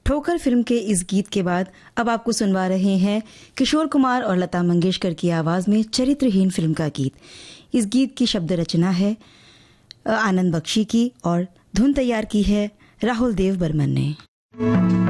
ठोकर फिल्म के इस गीत के बाद अब आपको सुनवा रहे हैं किशोर कुमार और लता मंगेशकर की आवाज में चरित्रहीन फिल्म का गीत। इस गीत की शब्द रचना है आनंद बख्शी की और धुन तैयार की है राहुल देव बर्मन ने।